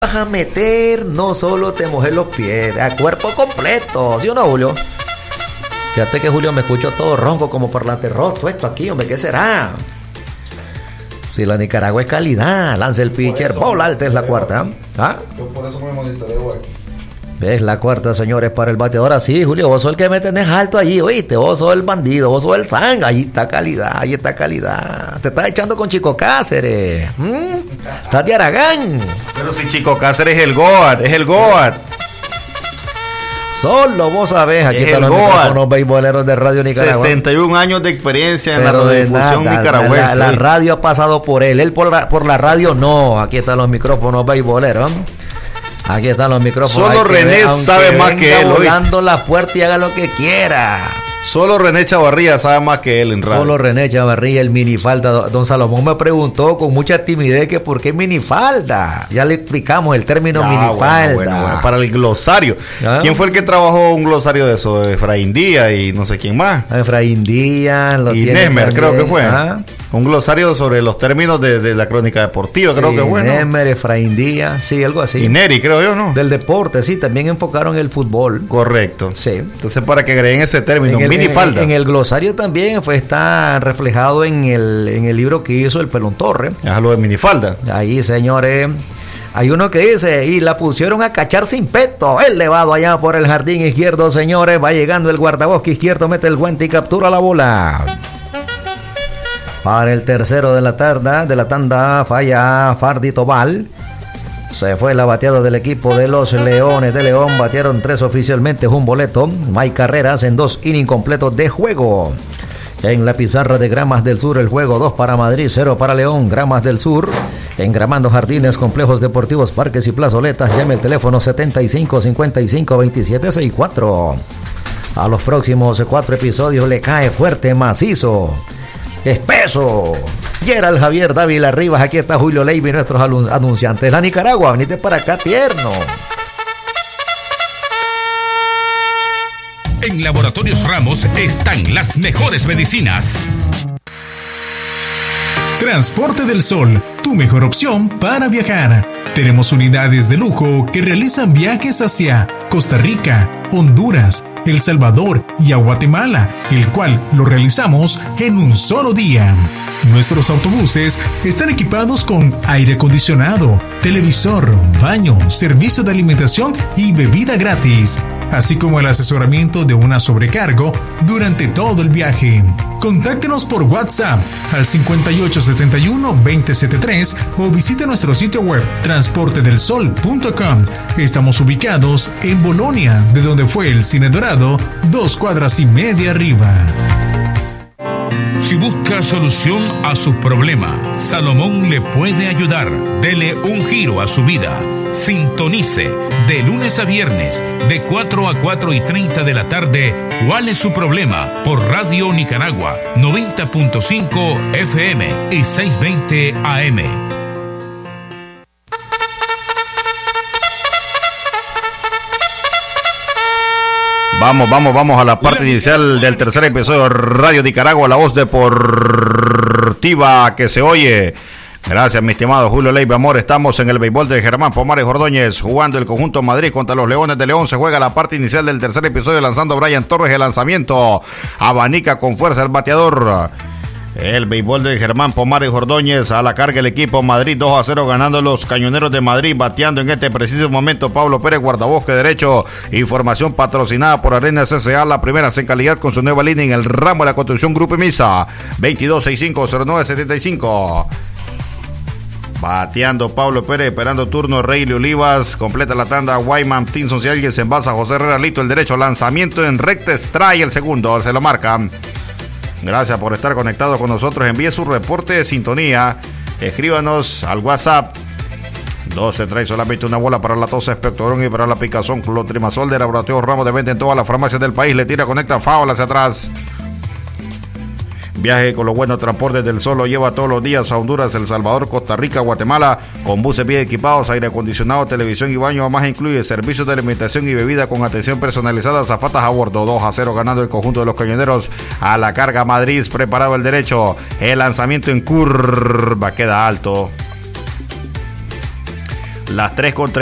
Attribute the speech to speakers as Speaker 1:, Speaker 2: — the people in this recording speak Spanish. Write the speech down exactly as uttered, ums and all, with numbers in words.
Speaker 1: vas a meter, no solo te mojes los pies, a cuerpo completo, ¿sí o no, Julio? Fíjate que, Julio, me escucho todo ronco como parlante roto esto aquí, hombre, ¿qué será? Si la Nicaragua es calidad, lanza el pitcher, bola alta es la cuarta. ¿Ah?
Speaker 2: Yo por eso me monitoreo aquí.
Speaker 1: Es la cuarta, señores, para el bateador. Así, Julio, vos sos el que me tenés alto allí, oíste, vos sos el bandido, vos sos el sanga. Ahí está calidad, ahí está calidad. Te estás echando con Chico Cáceres. ¿Mm? Estás de Aragán.
Speaker 3: Pero si Chico Cáceres es el Goat, es el Goat.
Speaker 1: Solo vos sabés, aquí
Speaker 3: Es
Speaker 1: están
Speaker 3: el
Speaker 1: los
Speaker 3: Goat.
Speaker 1: micrófonos beisboleros de Radio Nicaragua.
Speaker 3: sesenta y un años de experiencia en
Speaker 1: Pero
Speaker 3: la
Speaker 1: de
Speaker 3: radiodifusión
Speaker 1: nada,
Speaker 3: nicaragüense.
Speaker 1: La, la radio ha pasado por él, él por la, por la radio no. Aquí están los micrófonos beisboleros. Aquí están los micrófonos.
Speaker 3: Solo René sabe más que él,
Speaker 1: volando la puerta y haga lo que quiera.
Speaker 3: Solo René Chavarría sabe más que él en radio.
Speaker 1: Solo René Chavarría, el minifalda. Don Salomón me preguntó con mucha timidez que por qué minifalda. Ya le explicamos el término
Speaker 3: Ah,
Speaker 1: minifalda.
Speaker 3: bueno, bueno, bueno, para el glosario.
Speaker 1: ¿Ah?
Speaker 3: ¿Quién fue el que trabajó un glosario de eso? Efraín Díaz y no sé quién más.
Speaker 1: Efraín Díaz. Lo
Speaker 3: Y
Speaker 1: tiene
Speaker 3: Nesmer,
Speaker 1: también.
Speaker 3: creo que fue.
Speaker 1: ¿Ah?
Speaker 3: Un glosario sobre los términos de, de la crónica deportiva, creo
Speaker 1: Sí,
Speaker 3: que fue, ¿no?
Speaker 1: Nesmer, Efraín Díaz, sí, algo así.
Speaker 3: Y Neri, creo yo, ¿no?
Speaker 1: Del deporte, sí, también enfocaron el fútbol.
Speaker 3: Correcto.
Speaker 1: Sí.
Speaker 3: Entonces, para que agreguen ese término,
Speaker 1: En el,
Speaker 3: minifalda.
Speaker 1: en, en el glosario también fue, está reflejado en el, en el libro que hizo el Pelón Torre.
Speaker 3: Ajá, lo de minifalda.
Speaker 1: Ahí, señores, hay uno que dice, y la pusieron a cachar sin peto. El levado allá por el jardín izquierdo, señores. Va llegando el guardabosque izquierdo, mete el guante y captura la bola. Para el tercero de la tanda, de la tanda, falla Fardi Tobal. Se fue la bateada del equipo de los Leones de León. Batearon tres oficialmente, un boleto. No hay carreras en dos innings completos de juego. En la pizarra de Gramas del Sur, el juego dos para Madrid, cero para León. Gramas del Sur, engramando jardines, complejos deportivos, parques y plazoletas. Llame el teléfono setenta y cinco cincuenta y cinco veintisiete sesenta y cuatro. A los próximos cuatro episodios le cae fuerte, macizo, espeso. Gerald Javier Dávila Rivas, aquí está Julio Leiva, nuestros anunciantes. La Nicaragua, venite para acá, tierno.
Speaker 4: En Laboratorios Ramos están las mejores medicinas.
Speaker 5: Transporte del Sol, tu mejor opción para viajar. Tenemos unidades de lujo que realizan viajes hacia Costa Rica, Honduras, El Salvador y a Guatemala, el cual lo realizamos en un solo día. Nuestros autobuses están equipados con aire acondicionado, televisor, baño, servicio de alimentación y bebida gratis, así como el asesoramiento de una sobrecargo durante todo el viaje. Contáctenos por WhatsApp al cincuenta y ocho setenta y uno veinte setenta y tres o visite nuestro sitio web transporte del sol punto com. Estamos ubicados en Bolonia, de donde fue el Cine Dorado, dos cuadras y media arriba.
Speaker 4: Si busca solución a sus problemas, Salomón le puede ayudar. Dele un giro a su vida. Sintonice de lunes a viernes de cuatro a cuatro y treinta de la tarde. ¿Cuál es su problema? Por Radio Nicaragua noventa punto cinco F M y seiscientos veinte A M.
Speaker 3: Vamos, vamos, vamos a la parte inicial del tercer episodio de Radio Nicaragua, la voz deportiva que se oye. Gracias, mi estimado Julio Leiva Amor. Estamos en el béisbol de Germán Pomares Ordóñez, jugando el conjunto Madrid contra los Leones de León. Se juega la parte inicial del tercer episodio, lanzando Brian Torres. El lanzamiento abanica con fuerza el bateador. El béisbol de Germán Pomares Ordóñez, a la carga el equipo Madrid, dos a cero ganando los Cañoneros de Madrid, bateando en este preciso momento Pablo Pérez, guardabosque derecho. Información patrocinada por Arena C C A, la primera en calidad con su nueva línea en el ramo de la construcción Grupo Misa, veintidós sesenta y cinco cero nueve setenta y cinco. Bateando Pablo Pérez, esperando turno Reyli Olivas, completa la tanda Wyman Tinson, si alguien se envasa, José Herrera Lito el derecho, lanzamiento en recta strike el segundo, se lo marca. Gracias por estar conectado con nosotros. Envíe su reporte de sintonía. Escríbanos al WhatsApp. doce trae solamente una bola para la tos, espectorón y para la picazón. Clotrimazol de Laboratorios Ramos, de venta en todas las farmacias del país. Le tira, conecta, faula hacia atrás. Viaje con los buenos transportes del Sol, lo lleva todos los días a Honduras, El Salvador, Costa Rica, Guatemala, con buses bien equipados, aire acondicionado, televisión y baño. Además incluye servicios de alimentación y bebida con atención personalizada, azafatas a bordo. Dos a cero ganando el conjunto de los Cañoneros. A la carga Madrid, preparado el derecho, el lanzamiento en curva, queda alto. Las tres con